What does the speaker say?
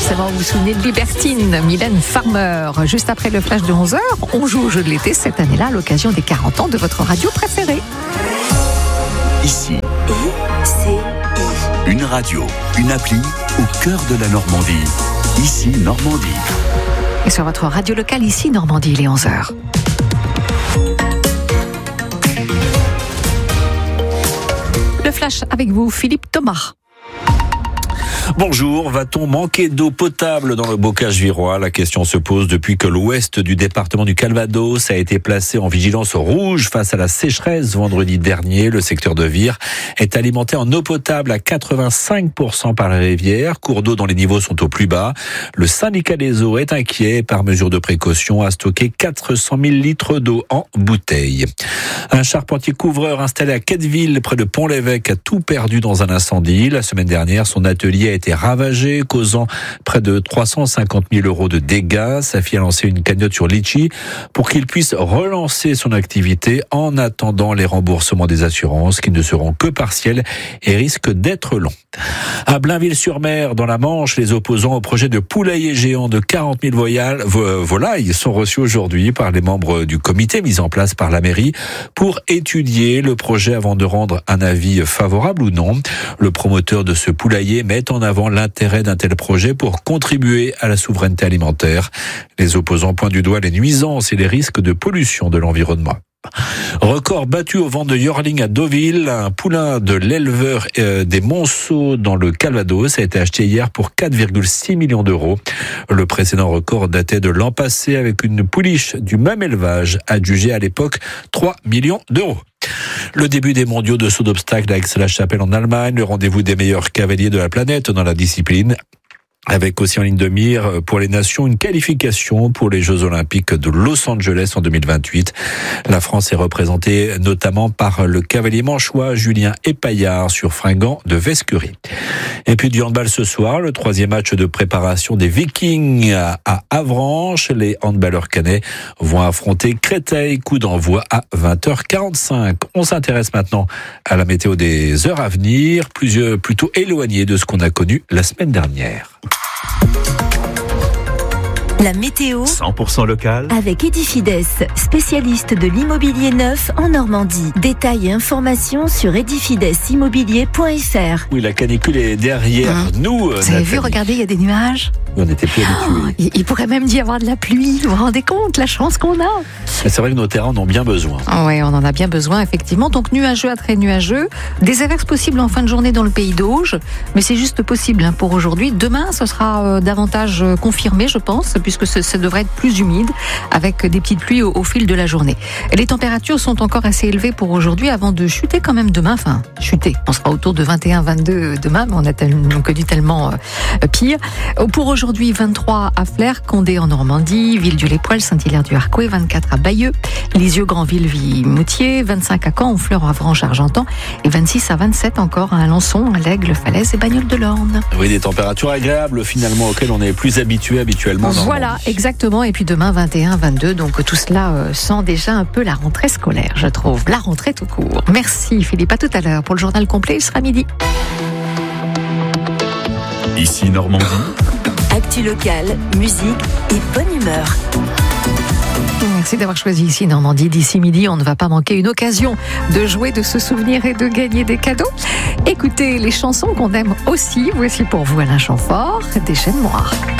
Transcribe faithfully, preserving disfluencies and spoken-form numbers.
forcément, vous vous souvenez de Libertine, Mylène Farmer. Juste après le flash de onze heures, on joue au jeu de l'été cette année-là à l'occasion des quarante ans de votre radio préférée. Ici, I C I. Une radio, une appli au cœur de la Normandie. Ici, Normandie. Et sur votre radio locale, ici, Normandie, il est onze heures. Le flash avec vous, Philippe Thomas. Bonjour, va-t-on manquer d'eau potable dans le bocage virois ? La question se pose depuis que l'ouest du département du Calvados a été placé en vigilance rouge face à la sécheresse vendredi dernier. Le secteur de Vire est alimenté en eau potable à quatre-vingt-cinq pour cent par la rivière. Cours d'eau dont les niveaux sont au plus bas. Le syndicat des eaux est inquiet. Par mesure de précaution, a stocké quatre cent mille litres d'eau en bouteille. Un charpentier couvreur installé à Quetteville, près de Pont-l'Évêque, a tout perdu dans un incendie. La semaine dernière, son atelier a été ravagé, causant près de trois cent cinquante mille euros de dégâts. Sa fille a lancé une cagnotte sur Litchi pour qu'il puisse relancer son activité en attendant les remboursements des assurances qui ne seront que partiels et risquent d'être longs. À Blainville-sur-Mer, dans la Manche, les opposants au projet de poulailler géant de quarante mille voyales, vo- volailles sont reçus aujourd'hui par les membres du comité mis en place par la mairie pour étudier le projet avant de rendre un avis favorable ou non. Le promoteur de ce poulailler met en avant l'intérêt d'un tel projet pour contribuer à la souveraineté alimentaire. Les opposants pointent du doigt les nuisances et les risques de pollution de l'environnement. Record battu au vent de Yorling à Deauville, un poulain de l'éleveur euh, des Monceaux dans le Calvados a été acheté hier pour quatre virgule six millions d'euros. Le précédent record datait de l'an passé avec une pouliche du même élevage, adjugée à l'époque trois millions d'euros. Le début des mondiaux de saut d'obstacles à Aix-la-Chapelle en Allemagne, le rendez-vous des meilleurs cavaliers de la planète dans la discipline. Avec aussi en ligne de mire pour les nations une qualification pour les Jeux Olympiques de Los Angeles en deux mille vingt-huit. La France est représentée notamment par le cavalier manchois Julien Epaillard sur fringant de Vescury. Et puis du handball ce soir, le troisième match de préparation des Vikings à Avranches. Les handballeurs cannais vont affronter Créteil, coup d'envoi à vingt heures quarante-cinq. On s'intéresse maintenant à la météo des heures à venir, plusieurs, plutôt éloignée de ce qu'on a connu la semaine dernière. La météo cent pour cent local. avec Edifides, spécialiste de l'immobilier neuf en Normandie. Détails et informations sur edifides immobilier point f r. Oui, la canicule est derrière Hein nous. Vous avez Nathalie. vu, regardez, il y a des nuages. On n'était plus habitués. Oh, il, il pourrait même y avoir de la pluie. Vous vous rendez compte, la chance qu'on a? Mais c'est vrai que nos terrains en ont bien besoin. Oui, on en a bien besoin, effectivement. Donc, nuageux à très nuageux. Des averses possibles en fin de journée dans le pays d'Auge. Mais c'est juste possible hein, pour aujourd'hui. Demain, ce sera euh, davantage euh, confirmé, je pense, puisque ce, ça devrait être plus humide, avec des petites pluies au, au fil de la journée. Et les températures sont encore assez élevées pour aujourd'hui, avant de chuter quand même demain. Enfin, chuter. On sera autour de vingt et un vingt-deux demain, mais on a tellement connu tellement euh, pire. Pour aujourd'hui, vingt-trois à Flers, Condé en Normandie, Villedieu-les-Poêles, Saint-Hilaire-du-Harcouët, vingt-quatre à Bayeux, Lisieux, Granville, Moutier, vingt-cinq à Caen, Honfleur, Avranches, Argentan, et vingt-six à vingt-sept encore à Alençon, à l'Aigle, Falaise et Bagnoles-de-l'Orne. Oui, des températures agréables finalement auxquelles on est plus habitué habituellement. Voilà, exactement. Et puis demain, vingt et un vingt-deux. Donc tout cela euh, sent déjà un peu la rentrée scolaire, je trouve. La rentrée tout court. Merci Philippe. À tout à l'heure. Pour le journal complet, il sera midi. Ici Normandie. Actu locale, musique et bonne humeur. Merci d'avoir choisi ici Normandie. D'ici midi, on ne va pas manquer une occasion de jouer, de se souvenir et de gagner des cadeaux. Écoutez les chansons qu'on aime aussi. Voici pour vous Alain Chamfort, Déchaîne-moi.